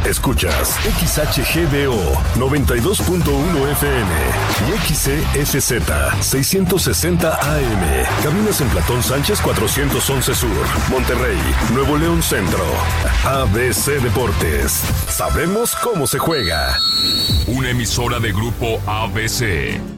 Escuchas XHGBO 92.1 FM y XEFZ 660 AM. Cabinas en Platón Sánchez 411 Sur, Monterrey, Nuevo León Centro. ABC Deportes. Sabemos cómo se juega. Una emisora de Grupo ABC.